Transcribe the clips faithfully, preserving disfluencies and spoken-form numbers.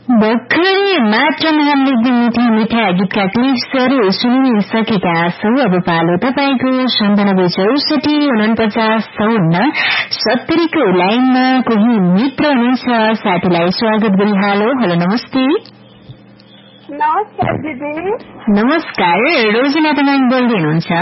भर्खरै मात्र हामीले मिठा मिठा गीतका क्लिप्सहरू सुनिसकेका छौं। अब पालो तपाईको सन्तानब्बे चौसठी उनपचास चौन्न सत्तरीको लाइनमा कोही मित्र हुनुहुन्छ, साथीलाई स्वागत गरी हालो। हेलो, नमस्ते। नमस्कार दिदी। नमस्कार, रोजिना तपाईँ बोल्दै हुनुहुन्छ?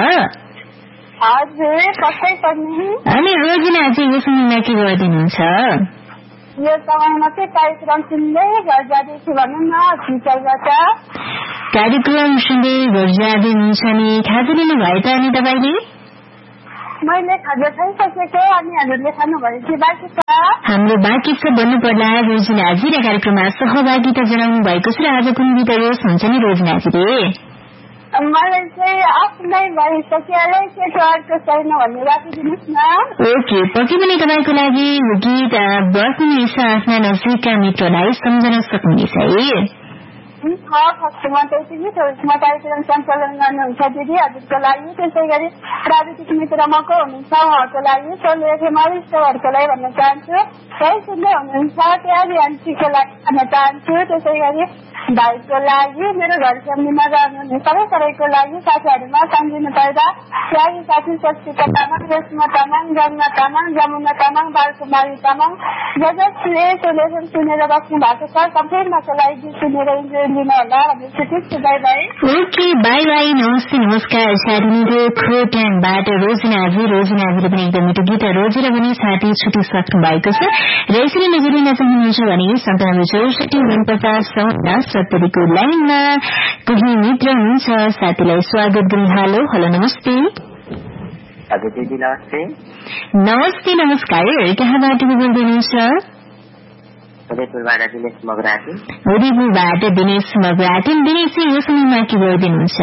हजुर, कसै पनि। अनि रोजिना चाहिँ यो समयमा के गरिदिनुहुन्छ? यो समयमा चाहिँ कार्यक्रम सुन्दै घर जाँदैछु भनौँ न, फिचरबाट। कार्यक्रम सुन्दै घर जाँदै हुनुहुन्छ नि? खाजा लिनु भयो त अनि तपाईँले? मैले खाजा खाइसकेको, अनि हजुरले खानुभयो कि बाँकी छ? हाम्रो बाँकी छ भन्नु पर्ला। रोजिनाजी कार्यक्रममा सहभागिता जनाउनु भएको छ र आज कुन गीत रोज हुन्छ नि रोजिनाजीले? मलाई चाहिँ आफ्नै भइसक्यो, केटो अर्को छैन भन्ने राखिदिनुहोस् न। ओके, पक्कै पनि तपाईँको लागि गीत बस्नुहुनेछ आफ्ना नजिकका मित्रलाई सम्झन सक्नुहुनेछ है। फर्स्टमा त्यति गीतहरूमा कार्यक्रम सञ्चालन गर्नुहुन्छ दिदी, हजुरको लागि। त्यसै गरी प्राविधिक मित्र मको हुनुहुन्छ, उहाँको लागि सोलेखमारिष्टहरूको लागि भन्न चाहन्छु। त्यही सुन्दै हुनुहुन्छ प्यारी आन्टीको लागि भन्न चाहन्छु। त्यसै गरी भाइको लागि, मेरो घर फ्यामिलीमा रहनुहुने सबै सबैको लागि, साथीहरूमा सम्झिनु पर्दा प्यारी साथी शक्तिका तामाङ, रेशमा तामाङ, गङ्गा तामाङ, जमुना तामाङ, बालकुमारी तामाङ, ज जसले सोलेखम सुनेर बस्नु भएको छ सम्पूर्णको लागि सुनेर इन्जोय लिनु होला भन्ने छु। By by. Okay, by by, नमस्ते, नमस्कार। साथीको खोटाङबाट रोजिनाजी रोजिनाजीले पनि एकदम मिठो गीत रोजेर पनि साथी छुटिसक्नु भएको छ र यसरी नै जोडिन चाहनुहुन्छ भने सन्तानब्बे चौसठी उनपचास चौन्न सत्तरीको लाइनमा कोही मित्र हुनुहुन्छ, साथीलाई स्वागत गरी हालो। हेलो, नमस्ते। हजुर दिदी नमस्ते। नमस्ते, नमस्कार। कहाँबाट बोल्दै हुनुहुन्छ? उदयपुरबाट दिनेश मगराटी। उदयपुरबाट दिनेश मगराटी। दिनेश यो समयमा के गरिदिनुहुन्छ?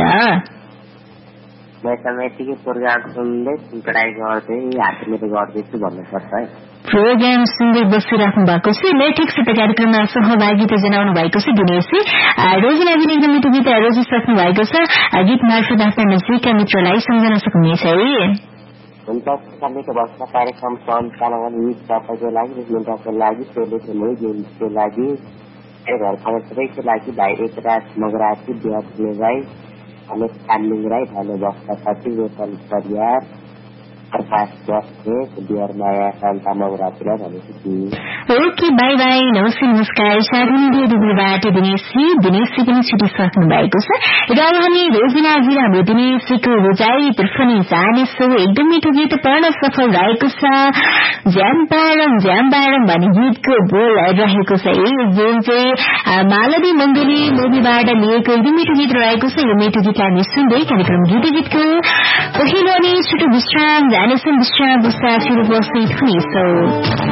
म समय यतिकै प्रोग्राम सुन्दै पढाइ गर्दै हातले गर्दैछु भन्नुपर्छ है। प्रोग्राम सुन्दै बसिराख्नु भएको छ, नै ठिक छ त। कार्यक्रममा सहभागिता जनाउनु भएको छ दिनेश। रोजिनाजीले एकदम मिठो गीत रोजिसक्नु भएको छ। गीत मार्फत आफ्ना नजिकका मित्रलाई सम्झन सक्नुहुनेछ है। हुन्छ, समेत बस्दा कार्यक्रम सञ्चालन तपाईँको लागि, मित्रको लागि, सोलेको लागि, घर खबर सबैको लागि, भाइ एकराज मगराटी, बिहार राई, अनेक कालिङ राई, भानु बस्दा साथी, रोशन परियार, प्रकाश बस्ने, बिहार माया शान्ता मगराटीलाई भनेपछि। ओके, बाई बाई, नमस्ते, नमस्कार। साधुले दुबईबाट दिनेशजी दिनेशजी पनि छुटिसक्नु भएको छ र अब हामी रोजिनाजी हाम्रो दिनेशको रोजाइतर्फ नै जानेछौँ। एकदम मिठो गीत पढ्न सफल रहेको छ। ज्याम पारम ज्याम पारम भन्ने गीतको बोल रहेको छ, जुन चाहिँ मालवी मण्डली मुभीबाट लिएको एकदम मिठो गीत रहेको छ। यो मिठो गीतलाई हामी सुन्दै कार्यक्रम गीत गीतको पहिलो अनि छोटो विश्राम जानेछौँ। विश्राम बस्दा फेरि उपस्थित हुनेछौँ।